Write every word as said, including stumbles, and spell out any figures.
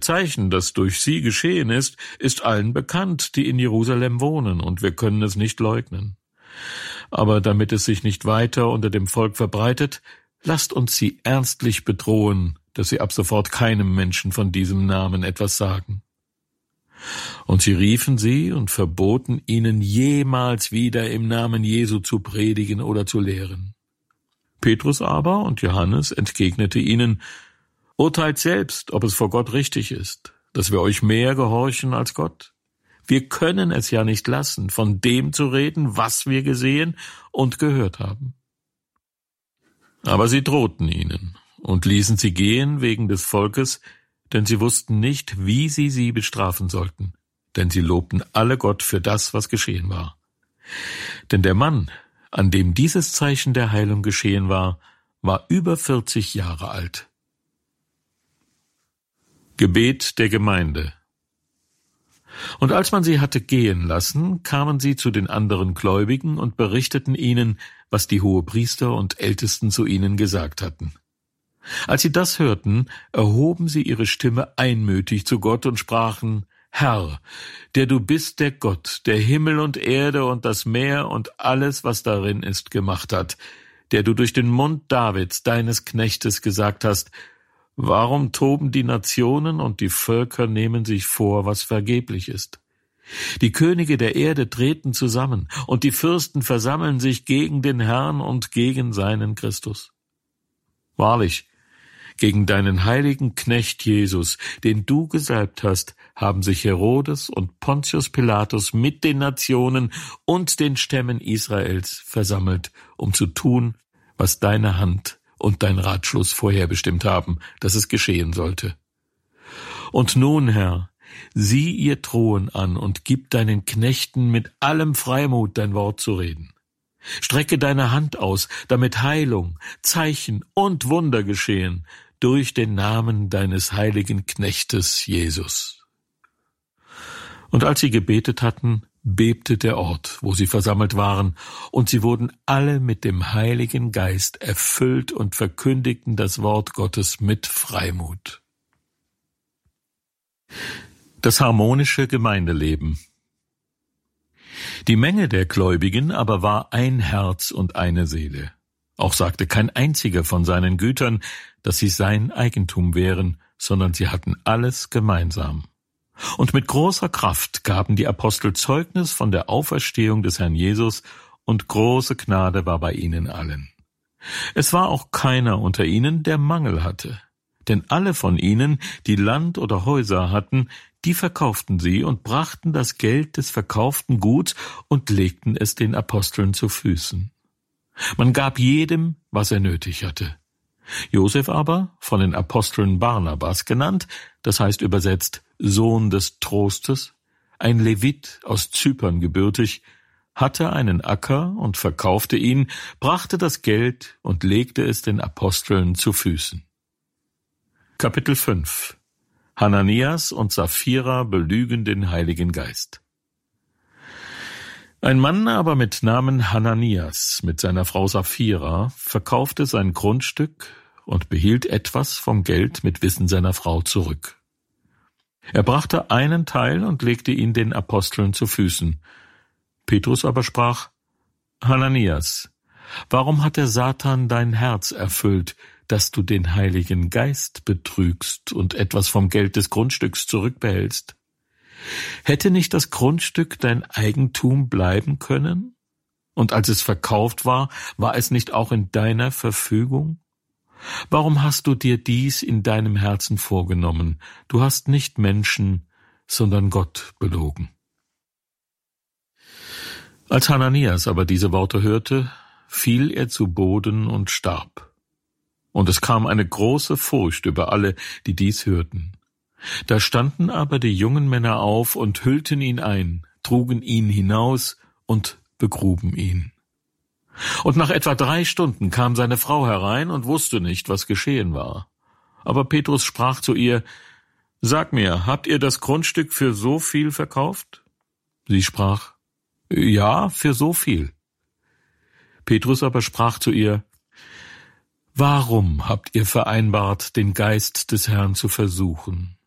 Zeichen, das durch sie geschehen ist, ist allen bekannt, die in Jerusalem wohnen, und wir können es nicht leugnen. Aber damit es sich nicht weiter unter dem Volk verbreitet, lasst uns sie ernstlich bedrohen, dass sie ab sofort keinem Menschen von diesem Namen etwas sagen. Und sie riefen sie und verboten ihnen jemals wieder im Namen Jesu zu predigen oder zu lehren. Petrus aber und Johannes entgegnete ihnen: Urteilt selbst, ob es vor Gott richtig ist, dass wir euch mehr gehorchen als Gott. Wir können es ja nicht lassen, von dem zu reden, was wir gesehen und gehört haben. Aber sie drohten ihnen und ließen sie gehen wegen des Volkes, denn sie wussten nicht, wie sie sie bestrafen sollten, denn sie lobten alle Gott für das, was geschehen war. Denn der Mann, an dem dieses Zeichen der Heilung geschehen war, war über vierzig Jahre alt. Gebet der Gemeinde. Und als man sie hatte gehen lassen, kamen sie zu den anderen Gläubigen und berichteten ihnen, was die Hohepriester und Ältesten zu ihnen gesagt hatten. Als sie das hörten, erhoben sie ihre Stimme einmütig zu Gott und sprachen: Herr, der du bist der Gott, der Himmel und Erde und das Meer und alles, was darin ist, gemacht hat, der du durch den Mund Davids, deines Knechtes, gesagt hast: Warum toben die Nationen und die Völker nehmen sich vor, was vergeblich ist? Die Könige der Erde treten zusammen, und die Fürsten versammeln sich gegen den Herrn und gegen seinen Christus. Wahrlich, gegen deinen heiligen Knecht Jesus, den du gesalbt hast, haben sich Herodes und Pontius Pilatus mit den Nationen und den Stämmen Israels versammelt, um zu tun, was deine Hand und dein Ratschluss vorherbestimmt haben, dass es geschehen sollte. Und nun, Herr, sieh ihr Drohen an und gib deinen Knechten mit allem Freimut dein Wort zu reden. Strecke deine Hand aus, damit Heilung, Zeichen und Wunder geschehen durch den Namen deines heiligen Knechtes Jesus. Und als sie gebetet hatten, bebte der Ort, wo sie versammelt waren, und sie wurden alle mit dem Heiligen Geist erfüllt und verkündigten das Wort Gottes mit Freimut. Das harmonische Gemeindeleben. Die Menge der Gläubigen aber war ein Herz und eine Seele. Auch sagte kein einziger von seinen Gütern, dass sie sein Eigentum wären, sondern sie hatten alles gemeinsam. Und mit großer Kraft gaben die Apostel Zeugnis von der Auferstehung des Herrn Jesus, und große Gnade war bei ihnen allen. Es war auch keiner unter ihnen, der Mangel hatte. Denn alle von ihnen, die Land oder Häuser hatten, die verkauften sie und brachten das Geld des verkauften Guts und legten es den Aposteln zu Füßen. Man gab jedem, was er nötig hatte. Josef aber, von den Aposteln Barnabas genannt, das heißt übersetzt Sohn des Trostes, ein Levit aus Zypern gebürtig, hatte einen Acker und verkaufte ihn, brachte das Geld und legte es den Aposteln zu Füßen. Kapitel fünf. Hananias und Sapphira belügen den Heiligen Geist. Ein Mann aber mit Namen Hananias mit seiner Frau Sapphira verkaufte sein Grundstück und behielt etwas vom Geld mit Wissen seiner Frau zurück. Er brachte einen Teil und legte ihn den Aposteln zu Füßen. Petrus aber sprach: Hananias, warum hat der Satan dein Herz erfüllt, dass du den Heiligen Geist betrügst und etwas vom Geld des Grundstücks zurückbehältst? Hätte nicht das Grundstück dein Eigentum bleiben können? Und als es verkauft war, war es nicht auch in deiner Verfügung? Warum hast du dir dies in deinem Herzen vorgenommen? Du hast nicht Menschen, sondern Gott belogen. Als Hananias aber diese Worte hörte, fiel er zu Boden und starb. Und es kam eine große Furcht über alle, die dies hörten. Da standen aber die jungen Männer auf und hüllten ihn ein, trugen ihn hinaus und begruben ihn. Und nach etwa drei Stunden kam seine Frau herein und wusste nicht, was geschehen war. Aber Petrus sprach zu ihr: Sag mir, habt ihr das Grundstück für so viel verkauft? Sie sprach: Ja, für so viel. Petrus aber sprach zu ihr: Warum habt ihr vereinbart, den Geist des Herrn zu versuchen?